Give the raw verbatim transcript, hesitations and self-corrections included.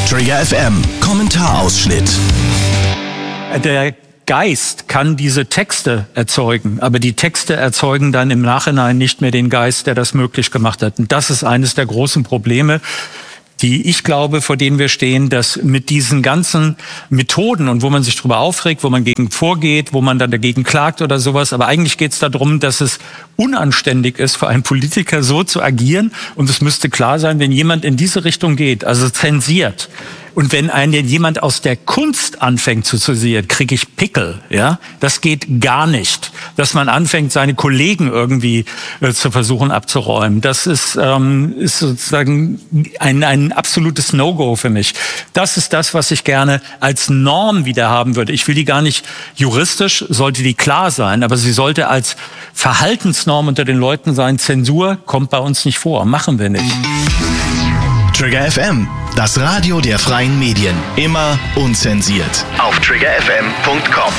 Trigger F M, Kommentarausschnitt. Der Geist kann diese Texte erzeugen, aber die Texte erzeugen dann im Nachhinein nicht mehr den Geist, der das möglich gemacht hat. Und das ist eines der großen Probleme, die ich glaube, vor denen wir stehen, dass mit diesen ganzen Methoden und wo man sich drüber aufregt, wo man gegen vorgeht, wo man dann dagegen klagt oder sowas, aber eigentlich geht es darum, dass es unanständig ist, für einen Politiker so zu agieren. Und es müsste klar sein, wenn jemand in diese Richtung geht, also zensiert, und wenn einen jemand aus der Kunst anfängt zu zensieren, kriege ich Pickel. Ja, das geht gar nicht. Dass man anfängt, seine Kollegen irgendwie äh, zu versuchen abzuräumen, das ist, ähm, ist sozusagen ein, ein absolutes No-Go für mich. Das ist das, was ich gerne als Norm wieder haben würde. Ich will die gar nicht juristisch, sollte die klar sein, aber sie sollte als Verhaltensnorm unter den Leuten sein. Zensur kommt bei uns nicht vor, machen wir nicht. Trigger F M, das Radio der freien Medien. Immer unzensiert. Auf trigger f m punkt com.